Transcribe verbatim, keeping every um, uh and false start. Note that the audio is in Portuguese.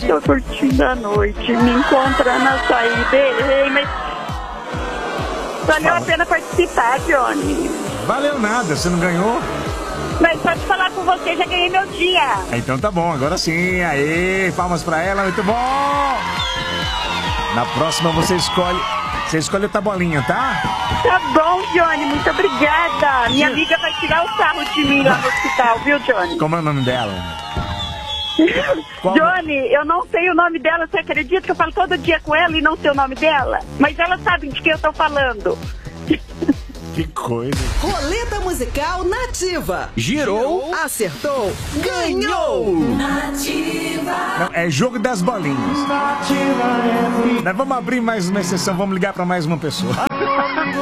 tô curtindo a noite, me encontrando na saída, errei, mas valeu a pena participar, Johnny. Valeu nada, você não ganhou? Mas só de falar com você, já ganhei meu dia. Então tá bom, agora sim. Aê, palmas pra ela, muito bom. Na próxima você escolhe, você escolhe outra bolinha, tá? Tá bom, Johnny, muito obrigada. Minha amiga vai tirar o sarro de mim lá no hospital, viu, Johnny? Como é o nome dela? Qual... Johnny, eu não sei o nome dela, você acredita que eu falo todo dia com ela e não sei o nome dela? Mas ela sabe de quem eu tô falando. Que coisa. Roleta musical nativa. Girou, acertou, ganhou. Nativa. Não, é jogo das bolinhas. Nós vamos abrir mais uma exceção, vamos ligar pra mais uma pessoa.